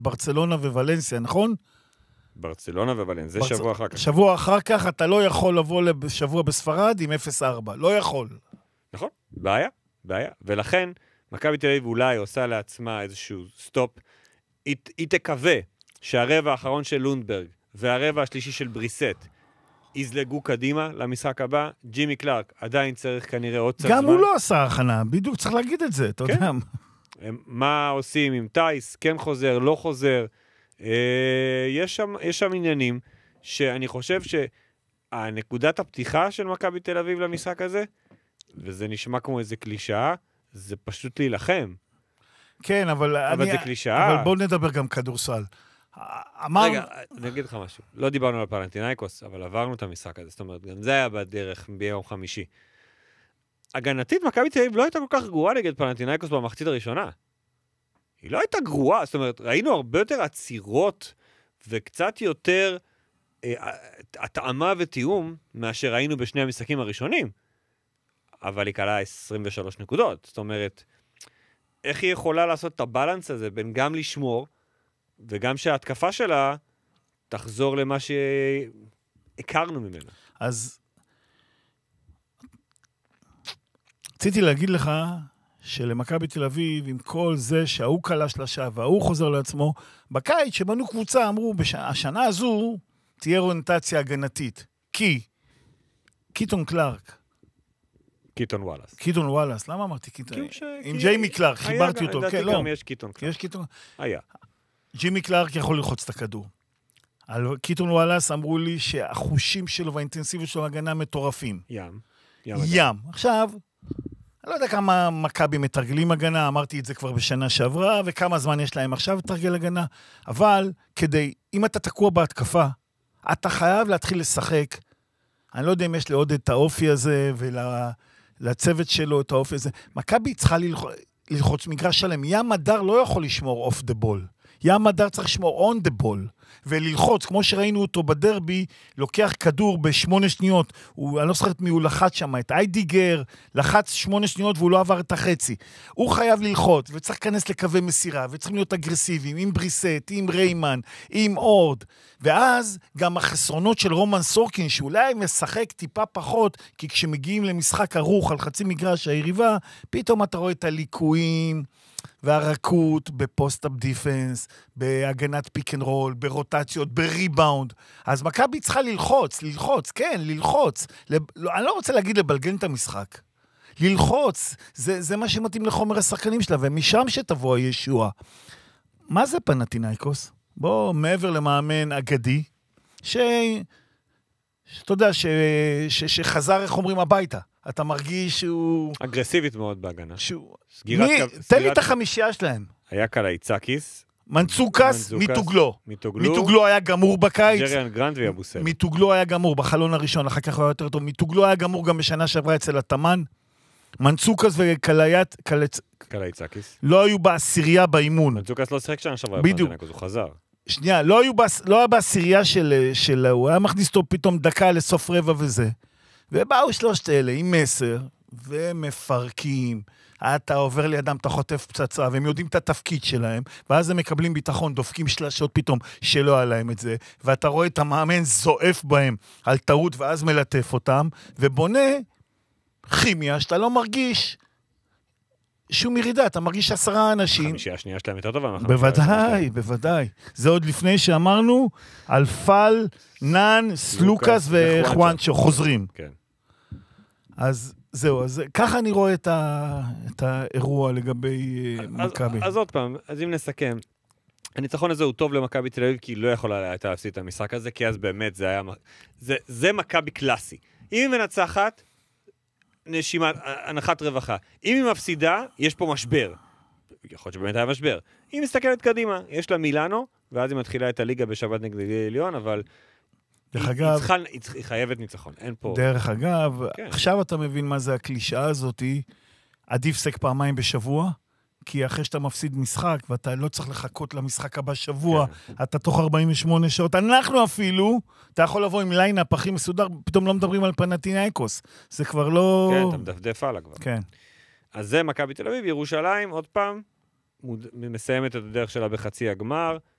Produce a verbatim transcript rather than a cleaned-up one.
ברצלונה וולנסיה, נכון? ברצלונה וולנסיה, זה ברצ... שבוע אחר כך. שבוע אחר כך אתה לא יכול לבוא לשבוע בספרד עם אפס ארבע, לא יכול. נכון, בעיה, בעיה. ולכן, מכבי תל אביב אולי עושה לעצמה איזשהו סטופ, היא, היא תקווה שהרבע האחרון של לונדברג והרבע השלישי של בריסט יזלגו קדימה למשחק הבא. ג'ימי קלארק עדיין צריך כנראה עוד קצת זמן. גם הוא לא עשה הכנה, בדיוק צריך להגיד את זה, אתה כן. יודע. מה עושים עם טייס, כן חוזר, לא חוזר. אה, יש שם, יש שם עניינים שאני חושב שהנקודת הפתיחה של מכבי תל אביב למשחק הזה, וזה נשמע כמו איזה קלישאה, זה פשוט להילחם. כן, אבל... אבל אני, זה קלישאה. אבל בואו נדבר גם כדורסל. אמר... רגע, אני אגיד לך משהו. לא דיברנו על פלנטינאיקוס, אבל עברנו את המשחק הזה. זאת אומרת, גם זה היה בדרך ביום חמישי. הגנתית, מכבי תל אביב לא הייתה כל כך גרועה נגד פלנטינאיקוס במחצית הראשונה. היא לא הייתה גרועה. זאת אומרת, ראינו הרבה יותר עצירות וקצת יותר אה, התאמה ותיאום מאשר ראינו בשני המשחקים הראשונים. אבל היא קלה עשרים ושלוש נקודות. זאת אומרת, איך היא יכולה לעשות את הבלנס הזה בין גם לשמור וגם שההתקפה שלה תחזור למה שהכרנו ממנה. אז רציתי להגיד לך שלמכבי תל אביב, עם כל זה שההוא קלה שלשה וההוא חוזר לעצמו, בקיץ שבנו קבוצה אמרו, השנה הזו תהיה אוריינטציה הגנתית. כי קיטון קלארק, קיטון וואלאס. קיטון וואלאס, למה אמרתי קיטון? ש... עם ג'יימי קלארק, חיברתי אותו. לדעתי כן, גם לא. יש קיטון קלארק. יש קיטון. היה. ג'יימי קלארק יכול ללחוץ את הכדור. על קיטון וואלאס אמרו לי שהחושים שלו והאינטנסיביות שלו הגנה מטורפים. ים. ים. ים. עכשיו, אני לא יודע כמה מכבי מתרגלים הגנה, אמרתי את זה כבר בשנה שעברה, וכמה זמן יש להם עכשיו לתרגל הגנה, אבל כדי, אם אתה תקוע בהתקפה, אתה חייב להתחיל לשחק. אני לא יודע אם יש לעוד את האופי הזה, ולצוות שלו את האופי הזה. מכבי צריכה ללחוץ, ללחוץ מגרש שלם. ים מדר לא יכול לשמור אוף דה בול. ים מדר צריך לשמור און דה בול. וללחוץ, כמו שראינו אותו בדרבי, לוקח כדור בשמונה שניות, הוא, אני לא זוכרת מי הוא לחץ שם, את איידיגר, לחץ שמונה שניות והוא לא עבר את החצי. הוא חייב ללחוץ, וצריך להיכנס לקווי מסירה, וצריכים להיות אגרסיביים, עם בריסט, עם ריימן, עם אורד, ואז גם החסרונות של רומן סורקין, שאולי משחק טיפה פחות, כי כשמגיעים למשחק ארוך על חצי מגרש היריבה, פתאום אתה רואה את הליקויים, והרקות בפוסט-אפ דיפנס, בהגנת פיק אנד רול, ברוטציות, בריבאונד. אז מכבי צריכה ללחוץ, ללחוץ, כן, ללחוץ. לב... לא, אני לא רוצה להגיד לבלגן את המשחק. ללחוץ, זה, זה מה שמתאים לחומר השחקנים שלה, ומשם שתבוא הישוע. מה זה פנטינאיקוס? בוא, מעבר למאמן אגדי, ש... שאתה יודע, ש... ש... שחזר, איך אומרים, הביתה. אתה מרגיש שהוא... אגרסיבית מאוד בהגנה. שהוא... סגירת... מי... סגירת... תן לי את החמישייה שלהם. היה קלאיצקיס. מנצוקס, מיטוגלו. מיטוגלו. מיטוגלו היה גמור בקיץ. ג'ריאן גרנט ויבוסל. מיטוגלו היה גמור בחלון הראשון, אחר כך הוא היה יותר טוב. מיטוגלו היה גמור גם בשנה שעברה אצל התאמן. מנצוקס וקלאיית... קלאיצקיס. לא היו בעשירייה באימון. מנצוקס לא שחק שנה שעברה. בדיוק. הוא חזר. שנייה, לא היו בס... לא היה בעשירייה של... של... הוא היה מכניס אותו פתאום דקה לסוף רבע וזה. ובאו שלושת אלה עם מסר, ומפרקים. אתה עובר לידם, אתה חוטף פצצה, והם יודעים את התפקיד שלהם, ואז הם מקבלים ביטחון, דופקים שלשות פתאום שלא היה להם את זה, ואתה רואה את המאמן זועף בהם על טעות, ואז מלטף אותם, ובונה כימיה שאתה לא מרגיש שום ירידה, אתה מרגיש עשרה אנשים. חמישייה השנייה שלהם יותר טובה. בוודאי, בוודאי. זה עוד לפני שאמרנו על פל, נן, סלוקס וחואנצ'ו, חוזרים. כן. אז זהו, אז ככה אני רואה את, ה, את האירוע לגבי מכבי. אז, אז עוד פעם, אז אם נסכם, הניצחון הזה הוא טוב למכבי תל אביב, כי היא לא יכולה הייתה להפסיד את המשחק הזה, כי אז באמת זה היה, זה, זה מכבי קלאסי. אם היא מנצחת, נשימה, הנחת רווחה. אם היא מפסידה, יש פה משבר. יכול להיות שבאמת היה משבר. היא מסתכלת קדימה, יש לה מילאנו, ואז היא מתחילה את הליגה בשבת נגד עליון, אבל... דרך היא, אגב, היא, צריכה, היא חייבת ניצחון, אין פה... דרך אגב, כן. עכשיו אתה מבין מה זה הקלישאה הזאת, עדיף סק פעמיים בשבוע, כי אחרי שאתה מפסיד משחק, ואתה לא צריך לחכות למשחק הבא שבוע, כן. אתה תוך ארבעים ושמונה שעות, אנחנו אפילו, אתה יכול לבוא עם ליינאפ הכי מסודר, פתאום לא מדברים על פנטינאיקוס, זה כבר לא... כן, אתה מדפדף הלאה כבר. כן. אז זה מכבי תל אביב, ירושלים, עוד פעם, מוד... מסיימת את הדרך שלה בחצי הגמר,